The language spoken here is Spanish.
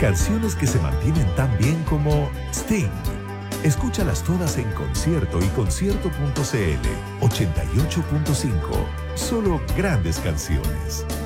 Canciones que se mantienen tan bien como Sting. Escúchalas todas en concierto y concierto.cl 88.5. Solo grandes canciones.